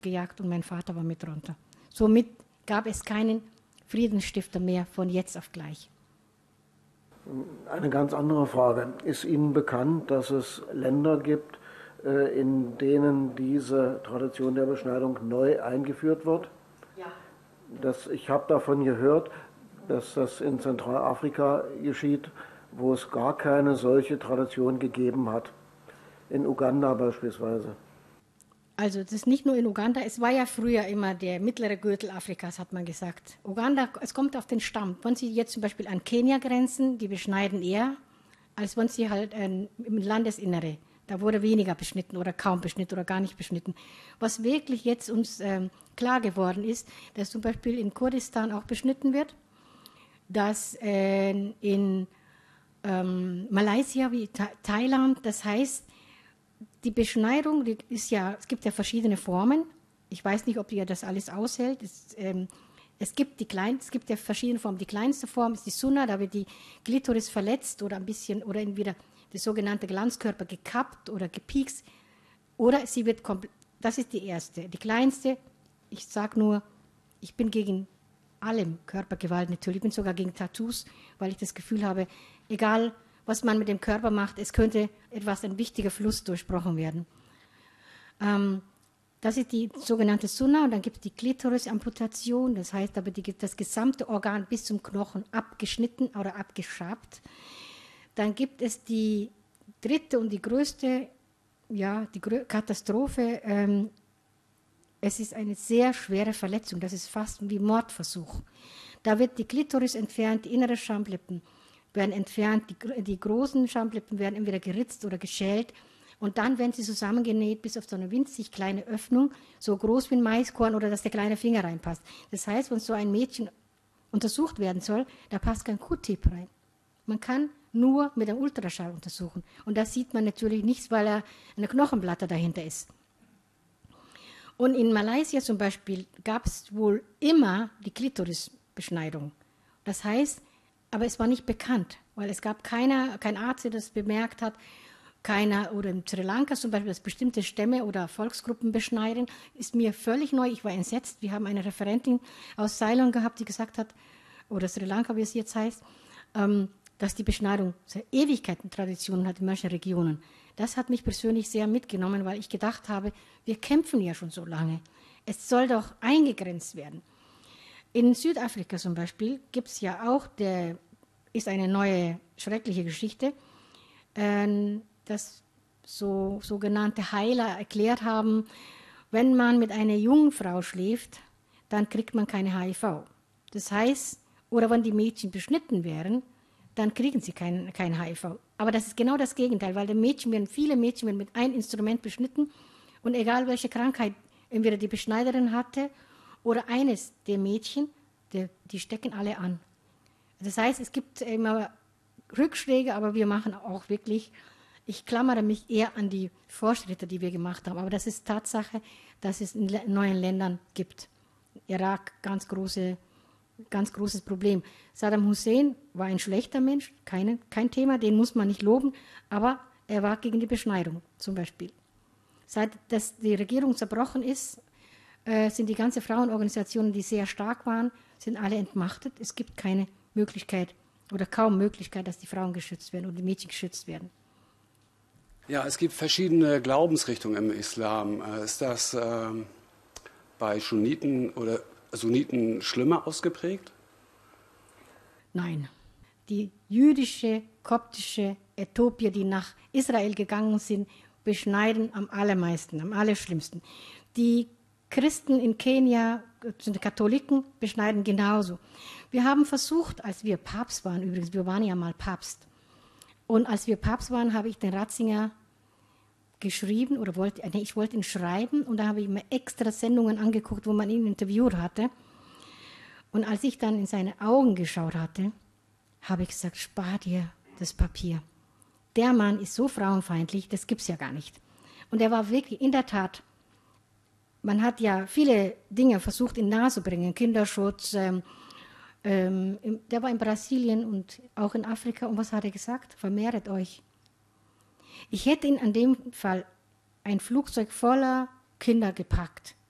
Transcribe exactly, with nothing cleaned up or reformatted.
gejagt und mein Vater war mit runter. Somit gab es keinen Friedensstifter mehr von jetzt auf gleich. Eine ganz andere Frage. Ist Ihnen bekannt, dass es Länder gibt, in denen diese Tradition der Beschneidung neu eingeführt wird? Ja. Das, ich habe davon gehört, dass das in Zentralafrika geschieht, wo es gar keine solche Tradition gegeben hat. In Uganda beispielsweise. Also das ist nicht nur in Uganda, es war ja früher immer der mittlere Gürtel Afrikas, hat man gesagt. Uganda, es kommt auf den Stamm. Wenn Sie jetzt zum Beispiel an Kenia grenzen, die beschneiden eher, als wenn Sie halt äh, im Landesinnere. Da wurde weniger beschnitten oder kaum beschnitten oder gar nicht beschnitten. Was wirklich jetzt uns ähm, klar geworden ist, dass zum Beispiel in Kurdistan auch beschnitten wird, dass äh, in ähm, Malaysia wie Tha- Thailand, das heißt, die Beschneidung, die ist ja, es gibt ja verschiedene Formen. Ich weiß nicht, ob ihr das alles aushält. Es, ähm, es gibt die klein, es gibt ja verschiedene Formen. Die kleinste Form ist die Sunna, da wird die Klitoris verletzt oder ein bisschen oder entweder der sogenannte Glanzkörper gekappt oder gepiekst oder sie wird komplett. Das ist die erste. Die kleinste, ich sage nur, ich bin gegen allem Körpergewalt natürlich. Ich bin sogar gegen Tattoos, weil ich das Gefühl habe, egal was man mit dem Körper macht, es könnte etwas, ein wichtiger Fluss durchbrochen werden. Ähm, das ist die sogenannte Sunna und dann gibt es die Klitoris-Amputation, das heißt aber die, das gesamte Organ bis zum Knochen abgeschnitten oder abgeschabt. Dann gibt es die dritte und die größte ja, die Grö- Katastrophe. Ähm, es ist eine sehr schwere Verletzung, das ist fast wie Mordversuch. Da wird die Klitoris entfernt, die innere Schamlippen werden entfernt, die, die großen Schamlippen werden entweder geritzt oder geschält und dann werden sie zusammengenäht bis auf so eine winzig kleine Öffnung, so groß wie ein Maiskorn oder dass der kleine Finger reinpasst. Das heißt, wenn so ein Mädchen untersucht werden soll, da passt kein Q-Tip rein. Man kann nur mit einem Ultraschall untersuchen und das sieht man natürlich nicht, weil er eine Knochenplatte dahinter ist. Und in Malaysia zum Beispiel gab es wohl immer die Klitorisbeschneidung. Das heißt, aber es war nicht bekannt, weil es gab keiner, kein Arzt, der das bemerkt hat. Keiner, oder in Sri Lanka zum Beispiel, dass bestimmte Stämme oder Volksgruppen beschneiden, ist mir völlig neu. Ich war entsetzt. Wir haben eine Referentin aus Ceylon gehabt, die gesagt hat, oder Sri Lanka, wie es jetzt heißt, ähm, dass die Beschneidung Ewigkeiten Traditionen hat in manchen Regionen. Das hat mich persönlich sehr mitgenommen, weil ich gedacht habe, wir kämpfen ja schon so lange. Es soll doch eingegrenzt werden. In Südafrika zum Beispiel gibt es ja auch, der ist eine neue schreckliche Geschichte, äh, dass so sogenannte Heiler erklärt haben, wenn man mit einer jungen Frau schläft, dann kriegt man keine H I V. Das heißt, oder wenn die Mädchen beschnitten wären, dann kriegen sie kein, kein H I V. Aber das ist genau das Gegenteil, weil die Mädchen werden, viele Mädchen werden mit einem Instrument beschnitten und egal welche Krankheit entweder die Beschneiderin hatte oder eines der Mädchen, die, die stecken alle an. Das heißt, es gibt immer Rückschläge, aber wir machen auch wirklich, ich klammere mich eher an die Fortschritte, die wir gemacht haben. Aber das ist Tatsache, dass es in neuen Ländern gibt. Irak, ganz, große, ganz großes Problem. Saddam Hussein war ein schlechter Mensch, keine, kein Thema, den muss man nicht loben, aber er war gegen die Beschneidung zum Beispiel. Seit das die Regierung zerbrochen ist, äh, sind die ganzen Frauenorganisationen, die sehr stark waren, sind alle entmachtet. Es gibt keine Möglichkeit oder kaum Möglichkeit, dass die Frauen geschützt werden oder die Mädchen geschützt werden. Ja, es gibt verschiedene Glaubensrichtungen im Islam. Ist das ähm, bei Sunniten oder Sunniten schlimmer ausgeprägt? Nein. Die jüdische, koptische Äthiopier, die nach Israel gegangen sind, beschneiden am allermeisten, am allerschlimmsten. Die Christen in Kenia, die Katholiken, beschneiden genauso. Wir haben versucht, als wir Papst waren, übrigens, wir waren ja mal Papst, und als wir Papst waren, habe ich den Ratzinger geschrieben, oder wollte, nee, ich wollte ihn schreiben, und da habe ich mir extra Sendungen angeguckt, wo man ihn interviewt hatte. Und als ich dann in seine Augen geschaut hatte, habe ich gesagt, spar dir das Papier. Der Mann ist so frauenfeindlich, das gibt es ja gar nicht. Und er war wirklich, in der Tat, man hat ja viele Dinge versucht, ihn nahezubringen, Kinderschutz, ähm, ähm, der war in Brasilien und auch in Afrika. Und was hat er gesagt? Vermehret euch. Ich hätte ihn an dem Fall ein Flugzeug voller Kinder gepackt.